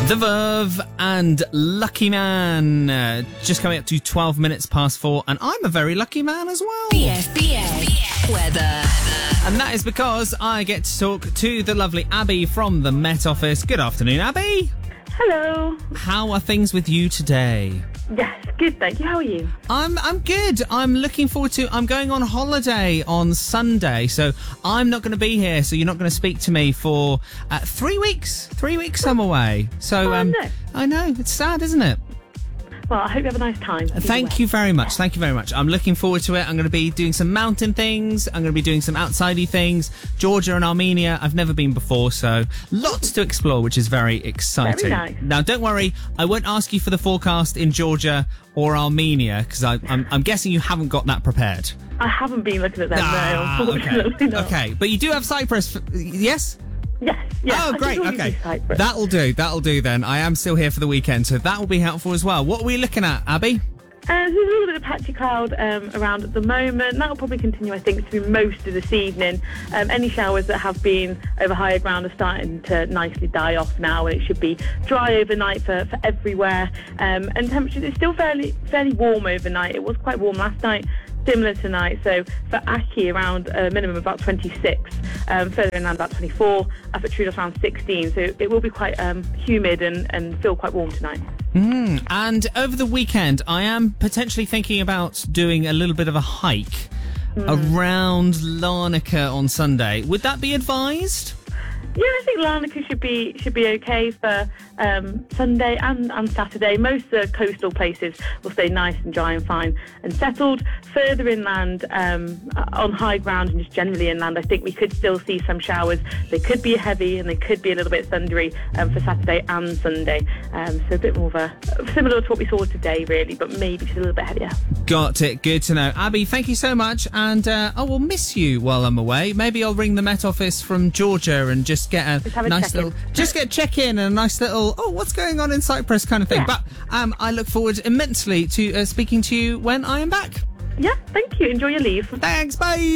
The Verve and Lucky Man. Just coming up to 12 minutes past 4, and I'm a very lucky man as well. BFBS weather. And that is because I get to talk to the lovely Abby from the Met Office. Good afternoon, Abby. Hello. How are things with you today? Yes, good, thank you. How are you? I'm good. I'm looking forward to... I'm going on holiday on Sunday, so I'm not going to be here, so you're not going to speak to me for 3 weeks. 3 weeks I'm away. So, no. I know, it's sad, isn't it? Well, I hope you have a nice time. Thank you very much. Thank you very much. I'm looking forward to it. I'm going to be doing some mountain things. I'm going to be doing some outsidey things. Georgia and Armenia. I've never been before, so lots to explore, which is very exciting. Very nice. Now, don't worry. I won't ask you for the forecast in Georgia or Armenia, because I'm guessing you haven't got that prepared. I haven't been looking at them, no, unfortunately. Okay. Not. Okay, but you do have Cyprus, yes? Yes. Oh, I great. could always Okay. do Cyprus. That'll do then. I am still here for the weekend, so that will be helpful as well. What are we looking at, Abby? There's a little bit of patchy cloud around at the moment. That will probably continue, I think, through most of this evening. Any showers that have been over higher ground are starting to nicely die off now, and it should be dry overnight for everywhere. And temperatures is still fairly warm overnight. It was quite warm last night. Similar tonight, so for Aki around a minimum about 26, further inland about 24, up at Troodos around 16, so it will be quite humid and feel quite warm tonight. And over the weekend, I am potentially thinking about doing a little bit of a hike around Larnaca on Sunday. Would that be advised? Yeah, I think Larnaca should be okay for Sunday and Saturday. Most of the coastal places will stay nice and dry and fine and settled. Further inland, on high ground and just generally inland, I think we could still see some showers. They could be heavy and they could be a little bit thundery for Saturday and Sunday. So a bit more of a similar to what we saw today, really, but maybe just a little bit heavier. Got it. Good to know. Abby, thank you so much. And I will miss you while I'm away. Maybe I'll ring the Met Office from Georgia and just get a nice little... Just get a check-in and a nice little, what's going on in Cyprus kind of thing. Yeah. But I look forward immensely to speaking to you when I am back. Yeah, thank you. Enjoy your leave. Thanks. Bye.